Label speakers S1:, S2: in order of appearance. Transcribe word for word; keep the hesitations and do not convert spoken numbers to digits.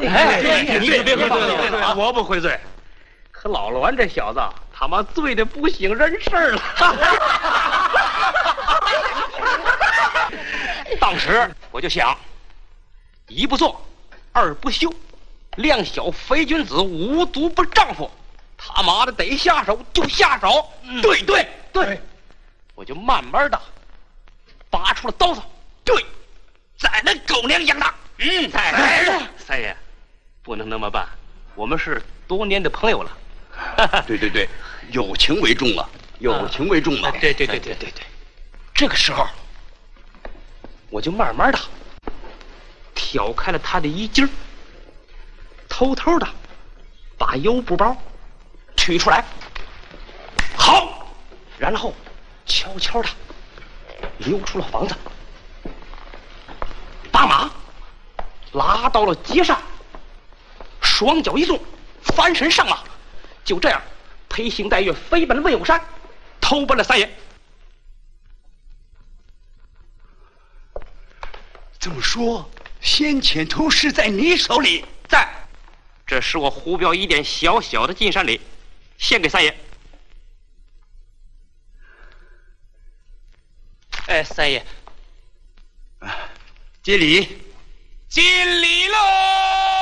S1: 哎，你别别别，我不会醉，可老栾这小子他妈醉的不省人事了。当时我就想，一不做，二不休，两小非君子，无足不丈夫。他妈的得下手就下手。嗯、对对对，我就慢慢的拔出了刀子。对，再那狗娘养的。嗯，再来了，三爷，不能那么办，我们是多年的朋友了。
S2: 对对对，友情为重了，友情为重了。
S1: 对对对对对对，这个时候，我就慢慢的挑开了他的衣襟儿，偷偷的把油布包取出来，好，然后悄悄的溜出了房子，把马拉到了街上，双脚一纵，翻身上马，就这样披星戴月飞奔魏有山，偷奔了三爷。
S2: 这么说，先前头饰在你手里？
S1: 在，这是我胡彪一点小小的进山礼，献给三爷。哎，三爷，
S2: 接礼，
S1: 尽礼喽！